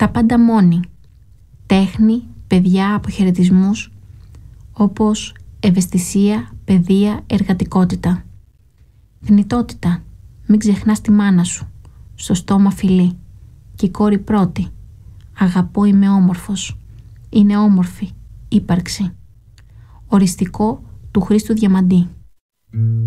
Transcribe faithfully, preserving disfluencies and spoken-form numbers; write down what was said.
Τα πάντα μόνη. Τέχνη, παιδιά, αποχαιρετισμούς, όπως ευαισθησία, παιδεία, εργατικότητα. Θνητότητα. Μην ξεχνάς τη μάνα σου. Στο στόμα φιλί. Και η κόρη πρώτη. Αγαπώ, είμαι όμορφος. Είναι όμορφη. Ύπαρξη. Οριστικό του Χρήστου Διαμαντή.